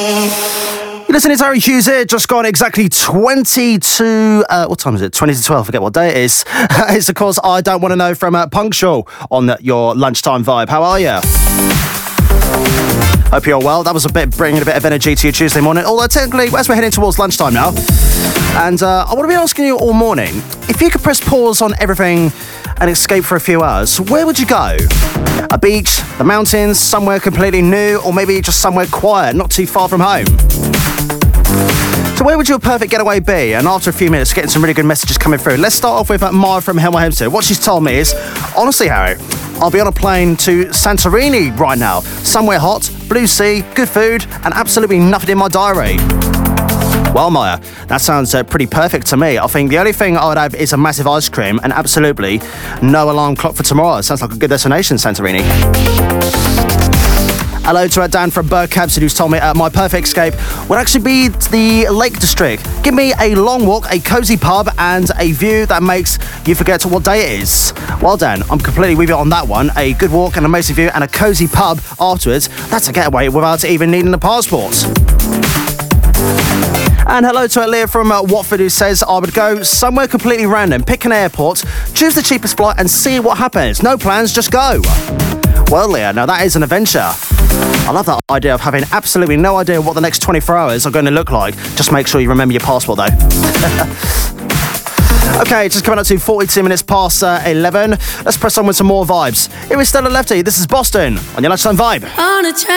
You're listening to Harry Hughes here, just gone exactly 20 to, what time is it? 20 to 12, I forget what day it is. It's, of course, I Don't Want to Know from Punctual on your lunchtime vibe. How are you? Hope you're well. That was bringing a bit of energy to your Tuesday morning, although technically, as we're heading towards lunchtime now, and I want to be asking you all morning, if you could press pause on everything and escape for a few hours, where would you go? A beach, the mountains, somewhere completely new, or maybe just somewhere quiet, not too far from home? So where would your perfect getaway be? And after a few minutes, getting some really good messages coming through. Let's start off with Mara from Hemel Hempstead. What she's told me is, honestly, Harry, I'll be on a plane to Santorini right now. Somewhere hot, blue sea, good food, and absolutely nothing in my diary. Well, Maya, that sounds pretty perfect to me. I think the only thing I would have is a massive ice cream and absolutely no alarm clock for tomorrow. Sounds like a good destination, Santorini. Hello to Dan from Berkhamsted, who's told me my perfect escape would actually be the Lake District. Give me a long walk, a cosy pub, and a view that makes you forget what day it is. Well, Dan, I'm completely with you on that one. A good walk, an amazing view, and a cosy pub afterwards. That's a getaway without even needing a passport. And hello to Leah from Watford, who says, I would go somewhere completely random, pick an airport, choose the cheapest flight, and see what happens. No plans, just go. Well, Leah, now that is an adventure. I love that idea of having absolutely no idea what the next 24 hours are going to look like. Just make sure you remember your passport, though. Okay, just coming up to 42 minutes past 11. Let's press on with some more vibes. Here is Stella Lefty. This is Boston on your lunchtime vibe. On a